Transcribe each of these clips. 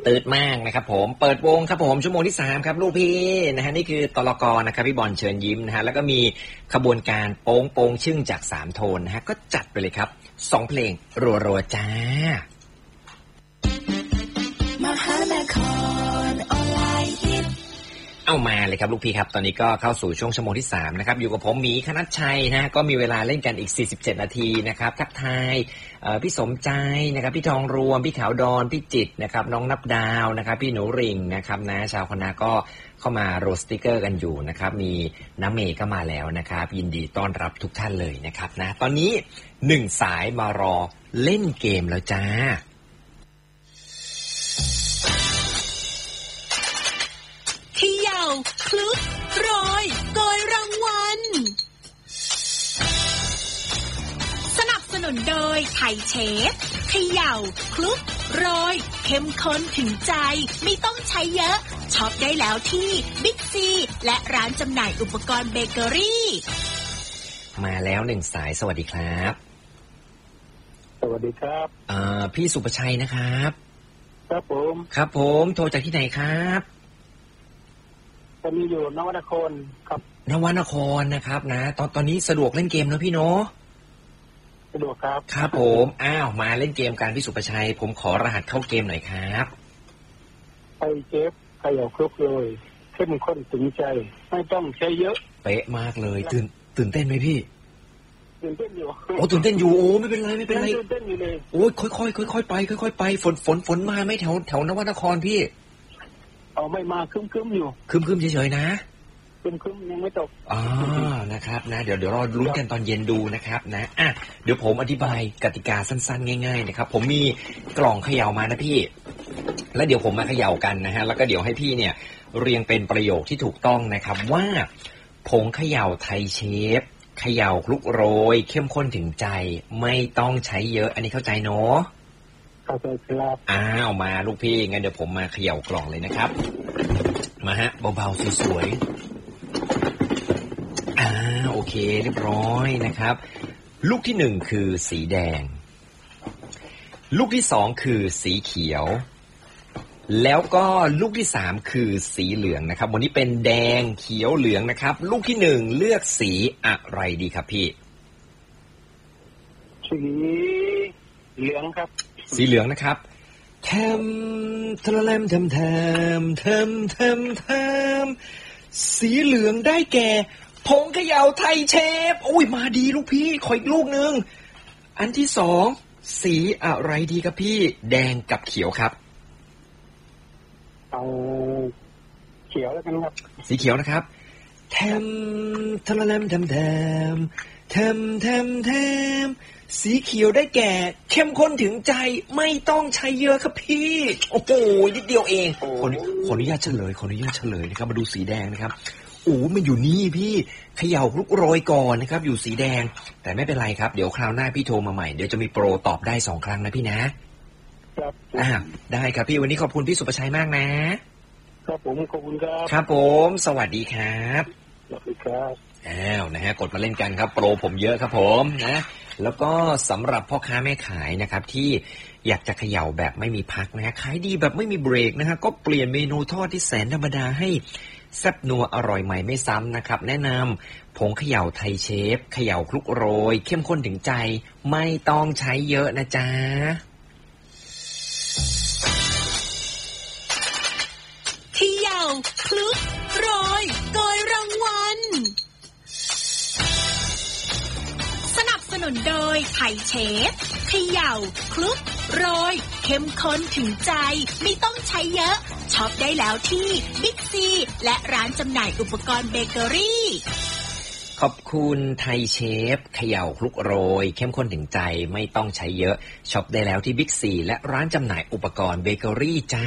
ตื่นมากนะครับผมเปิดวงครับผมชั่วโมงที่3ครับลูกพี่นะฮะนี่คือตลกนะครับพี่บอลเชิญยิ้มนะฮะแล้วก็มีขบวนการโป้งโป้งชึ่งจาก3โทนนะฮะก็จัดไปเลยครับ2เพลงรัวๆจ้ามหานครออนไลน์ฮิตเอามาเลยครับลูกพี่ครับตอนนี้ก็เข้าสู่ช่วงชั่วโมงที่3นะครับอยู่กับผมหมีคณัชชัยนะก็มีเวลาเล่นกันอีก47นาทีนะครับทักทายพี่สมใจนะครับพี่ทองรวมพี่ขาวดอนพี่จิตนะครับน้องนับดาวนะครับพี่หนูริ่งนะครับนะชาวคณะก็เข้ามาโรสติกเกอร์กันอยู่นะครับมีน้ำเมย์ก็มาแล้วนะครับยินดีต้อนรับทุกท่านเลยนะครับนะตอนนี้1สายมารอเล่นเกมแล้วจ้าเขย่าคลุกโรยโกยรางวัลสนับสนุนโดยไทยเชฟเขย่าคลุกโรยเข้มข้นถึงใจไม่ต้องใช้เยอะช็อปได้แล้วที่บิ๊กซีและร้านจำหน่ายอุปกรณ์เบเกอรี่มาแล้ว1สายสวัสดีครับสวัสดีครับพี่สุประชัยนะครับครับผมครับผมโทรจากที่ไหนครับตอนนี้อยู่นวนครครับนวนครนะครับนะตอนนี้สะดวกเล่นเกมแล้วพี่เนาะสะดวกครับครับผมมาเล่นเกมกันพี่สุประชัยผมขอรหัสเข้าเกมหน่อยครับไปเจฟขยับครบเลยเข้มข้นถึงใจไม่ต้องใช้เยอะเป๊ะมากเลยตื่นเต้นไหมพี่ตื่นเต้นอยู่ตื่นเต้นอยู่โอ้ไม่เป็นไรตื่นเต้นอยู่เลยโอ้ยค่อยๆไปฝนมาไหมแถวนวนครพี่เอาไม่มาครึ้มอยู่ครึ้มเฉยๆนะครึ้มยังไม่ตกนะครับนะเดี๋ยวรอลุ้นกันตอนเย็นดูนะครับนะเดี๋ยวผมอธิบายกติกาสั้นๆง่ายๆนะครับผมมีกล่องเขย่ามานะพี่แล้วเดี๋ยวผมมาเขย่ากันนะฮะแล้วก็เดี๋ยวให้พี่เนี่ยเรียงเป็นประโยคที่ถูกต้องนะครับว่าผงเขย่าไทยเชฟเขย่าคลุกโรยเข้มข้นถึงใจไม่ต้องใช้เยอะอันนี้เข้าใจเนาะเข้าใจครับมาลูกพี่งั้นเดี๋ยวผมมาเขย่ากล่องเลยนะครับมาฮะเบาๆสวยๆโอเคเรียบร้อยนะครับลูกที่1คือสีแดงลูกที่2คือสีเขียวแล้วก็ลูกที่3คือสีเหลืองนะครับวันนี้เป็นแดงเขียวเหลืองนะครับลูกที่1เลือกสีอะไรดีครับพี่สีเหลืองครับสีเหลืองนะครับแทมสีเหลืองได้แก่ผงเขย่าไทยเชฟโอ้ยมาดีลูกพี่ขออีกลูกนึงอันที่2สีอะไรดีครับพี่แดงกับเขียวครับเอาเขียวแล้วกันครับสีเขียวนะครับแทมสีเขียวได้แก่เข้มข้นถึงใจไม่ต้องใช้เยอะครับพี่โอ้โหนิดเดียวเองขออนุญาตเฉลยนะครับมาดูสีแดงนะครับมันอยู่นี่พี่เขย่าคลุกโรยก่อนนะครับอยู่สีแดงแต่ไม่เป็นไรครับเดี๋ยวคราวหน้าพี่โทรมาใหม่เดี๋ยวจะมีโปรตอบได้2ครั้งนะพี่นะครับได้ครับพี่วันนี้ขอบคุณพี่สุประชัยมากนะครับผมขอบคุณครับครับผมสวัสดีครับสวัสดีครับนะฮะกดมาเล่นกันครับโปรผมเยอะครับผมนะแล้วก็สำหรับพ่อค้าแม่ขายนะครับที่อยากจะเขย่าแบบไม่มีพักนะฮะขายดีแบบไม่มีเบรกนะฮะก็เปลี่ยนเมนูทอดที่แสนธรรมดาให้แซ่บนัวอร่อยใหม่ไม่ซ้ำนะครับแนะนำผงเขย่าไทยเชฟเขย่าคลุกโรยเข้มข้นถึงใจไม่ต้องใช้เยอะนะจ๊ะเขย่าคลุกโรยโกยรางวัลสนับสนุนโดยไทยเชฟเขย่าคลุกโรยเข้มข้นถึงใจไม่ต้องใช้เยอะช็อปได้แล้วที่บิ๊กซีและร้านจำหน่ายอุปกรณ์เบเกอรี่ขอบคุณไทยเชฟเขย่าคลุกโรยเข้มข้นถึงใจไม่ต้องใช้เยอะช็อปได้แล้วที่บิ๊กซีและร้านจำหน่ายอุปกรณ์เบเกอรี่จ้า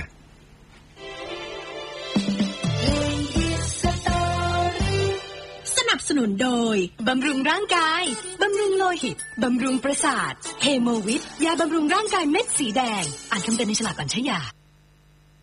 สนับสนุนโดยบำรุงร่างกายบำรุงโลหิตบำรุงประสาทเฮโมวิทยาบำรุงร่างกายเม็ดสีแดงอ่านคำเตือนในฉลากก่อนใช้ยา